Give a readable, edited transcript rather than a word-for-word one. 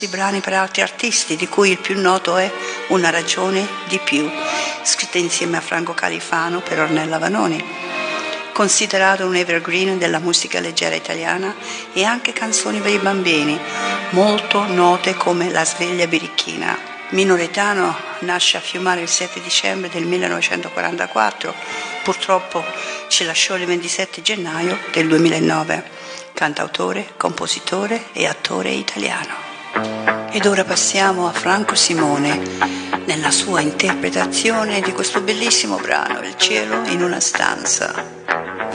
Di brani per altri artisti, di cui il più noto è Una ragione di più, scritta insieme a Franco Califano per Ornella Vanoni, considerato un evergreen della musica leggera italiana, e anche canzoni per i bambini, molto note come La sveglia birichina. Mino Reitano nasce a Fiumare il 7 dicembre del 1944, purtroppo ci lasciò il 27 gennaio del 2009, cantautore, compositore e attore italiano. Ed ora passiamo a Franco Simone nella sua interpretazione di questo bellissimo brano, Il cielo in una stanza.